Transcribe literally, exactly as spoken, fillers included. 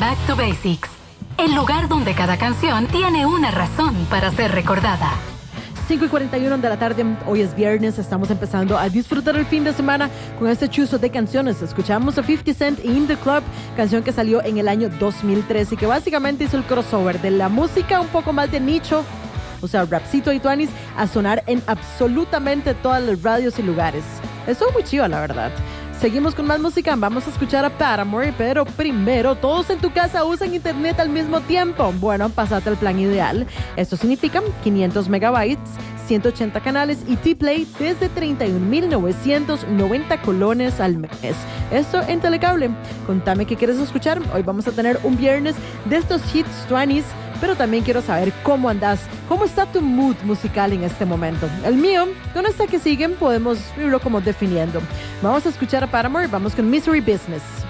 Back to Basics, el lugar donde cada canción tiene una razón para ser recordada. cinco y cuarenta y uno de la tarde, hoy es viernes, estamos empezando a disfrutar el fin de semana con este chuzo de canciones. Escuchamos a fifty Cent In The Club, canción que salió en el año dos mil trece y que básicamente hizo el crossover de la música un poco más de nicho, o sea, rapcito y tuanis, a sonar en absolutamente todas las radios y lugares. Estuvo muy chido, la verdad. Seguimos con más música, vamos a escuchar a Paramore, pero primero, todos en tu casa usan internet al mismo tiempo. Bueno, pásate el plan ideal. Esto significa quinientos megabytes, ciento ochenta canales y T-Play desde treinta y un mil novecientos noventa colones al mes. Esto en Telecable. Contame qué quieres escuchar. Hoy vamos a tener un viernes de estos hits tuanis, pero también quiero saber cómo andas, cómo está tu mood musical en este momento. El mío, con esta que siguen, podemos irlo como definiendo. Vamos a escuchar a Paramore, vamos con Misery Business.